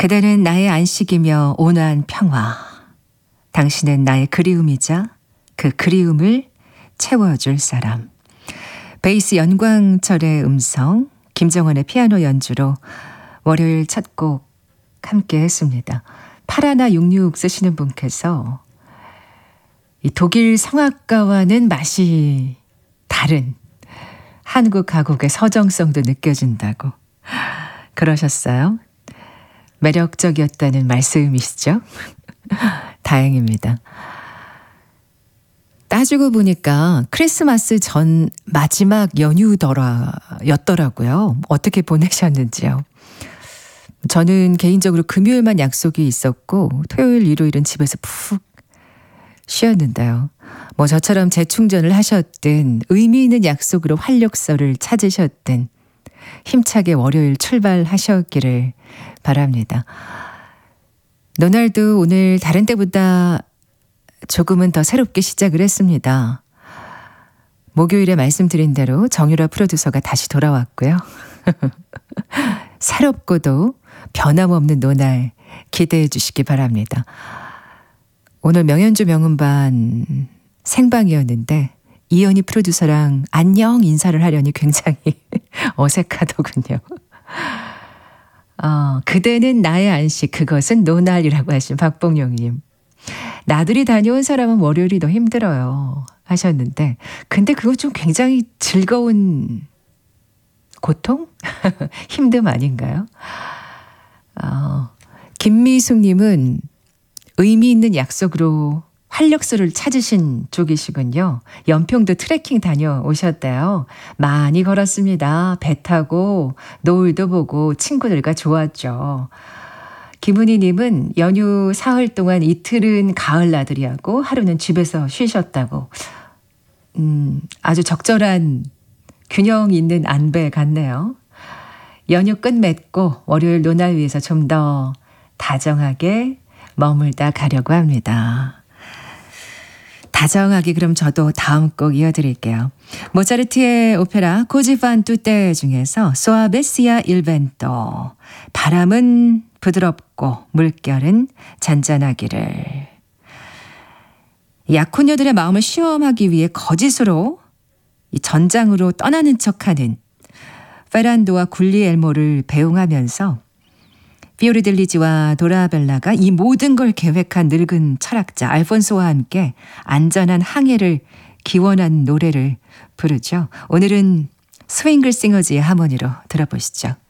그대는 나의 안식이며 온화한 평화. 당신은 나의 그리움이자 그 그리움을 채워줄 사람. 베이스 연광철의 음성, 김정원의 피아노 연주로 월요일 첫 곡 함께 했습니다. 파라나 66 쓰시는 분께서 이 독일 성악가와는 맛이 다른 한국 가곡의 서정성도 느껴진다고 그러셨어요. 매력적이었다는 말씀이시죠? 다행입니다. 따지고 보니까 크리스마스 전 마지막 연휴였더라고요. 어떻게 보내셨는지요? 저는 개인적으로 금요일만 약속이 있었고 토요일, 일요일은 집에서 푹 쉬었는데요. 뭐 저처럼 재충전을 하셨든 의미 있는 약속으로 활력소를 찾으셨든 힘차게 월요일 출발하셨기를 바랍니다. 노날도 오늘 다른 때보다 조금은 더 새롭게 시작을 했습니다. 목요일에 말씀드린 대로 정유라 프로듀서가 다시 돌아왔고요. 새롭고도 변함없는 노날 기대해 주시기 바랍니다. 오늘 명연주 명음반 생방이었는데 이연희 프로듀서랑 안녕 인사를 하려니 굉장히 어색하더군요. 그대는 나의 안식, 그것은 노날이라고 하신 박봉용님. 나들이 다녀온 사람은 월요일이 더 힘들어요 하셨는데, 근데 그거 좀 굉장히 즐거운 고통? 힘듦 아닌가요? 김미숙님은 의미 있는 약속으로 활력소를 찾으신 쪽이시군요. 연평도 트레킹 다녀오셨대요. 많이 걸었습니다. 배 타고 노을도 보고 친구들과 좋았죠. 김은희님은 연휴 사흘 동안 이틀은 가을 나들이하고 하루는 집에서 쉬셨다고. 아주 적절한 균형 있는 안배 같네요. 연휴 끝맺고 월요일 노날 위해서 좀 더 다정하게 머물다 가려고 합니다. 다정하게 그럼 저도 다음 곡 이어드릴게요. 모차르트의 오페라 코지 fan tutte 중에서 소아베시아 il vento. 바람은 부드럽고 물결은 잔잔하기를. 약혼녀들의 마음을 시험하기 위해 거짓으로 이 전장으로 떠나는 척하는 페란도와 굴리엘모를 배웅하면서 피오리델리지와 도라벨라가 이 모든 걸 계획한 늙은 철학자 알폰소와 함께 안전한 항해를 기원한 노래를 부르죠. 오늘은 스윙글 싱어즈의 하모니로 들어보시죠.